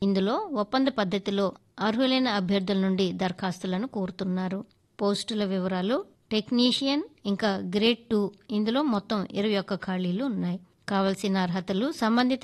ఇందులో ఒప్పంద పద్ధతిలో అర్హులైన అభ్యర్థుల నుండి దరఖాస్తులను కోరుతున్నారు. పోస్టుల వివరాలు: టెక్నీషియన్ ఇంకా గ్రేడ్ 2 ఇందులో మొత్తం 21 ఖాళీలు ఉన్నాయి. కావలసిన అర్హతలు: సంబంధిత